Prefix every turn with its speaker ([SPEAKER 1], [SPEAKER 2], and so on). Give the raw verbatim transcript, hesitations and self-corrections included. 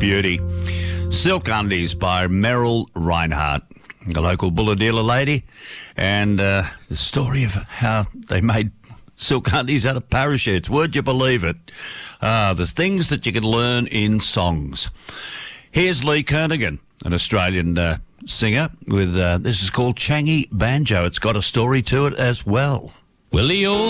[SPEAKER 1] beauty. Silk Undies by Merrill Reinhardt, the local buller dealer lady, and uh, the story of how they made silk undies out of parachutes. Would you believe it? Uh, the things that you can learn in songs. Here's Lee Kernaghan, an Australian uh, singer, with uh, this is called Changi Banjo. It's got a story to it as well.
[SPEAKER 2] Willie O